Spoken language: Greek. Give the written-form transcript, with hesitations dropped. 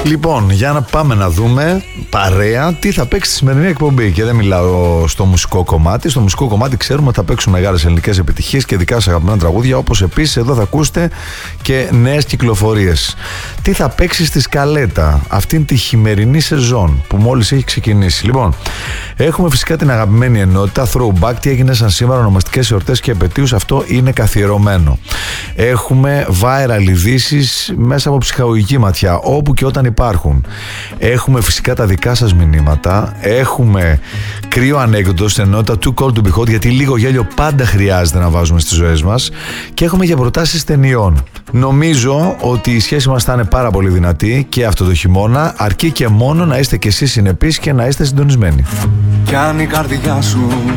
Λοιπόν, για να πάμε να δούμε παρέα τι θα παίξει στη σημερινή εκπομπή. Και δεν μιλάω στο μουσικό κομμάτι. Στο μουσικό κομμάτι ξέρουμε ότι θα παίξουν μεγάλες ελληνικές επιτυχίες και δικά σας αγαπημένα τραγούδια. Όπως επίσης εδώ θα ακούσετε και νέες κυκλοφορίες. Τι θα παίξει στη σκαλέτα αυτήν τη χειμερινή σεζόν που μόλις έχει ξεκινήσει. Λοιπόν, έχουμε φυσικά την αγαπημένη ενότητα Throwback. Τι έγινε σαν σήμερα, ονομαστικές εορτές και επετείους. Αυτό είναι καθιερωμένο. Έχουμε viral ειδήσεις μέσα από ψυχαγωγική ματιά, όπου και όταν υπάρχουν. Έχουμε φυσικά τα δικά σας μηνύματα. Έχουμε κρύο ανέκδοτο στην ενότητα Too Cold to Be Hot, γιατί λίγο γέλιο πάντα χρειάζεται να βάζουμε στις ζωές μας. Και έχουμε για προτάσεις ταινιών. Νομίζω ότι η σχέση μας θα είναι πάρα πολύ δυνατή και αυτό το χειμώνα, αρκεί και μόνο να είστε κι εσείς συνεπείς και να είστε συντονισμένοι. Κι αν η καρδιά σου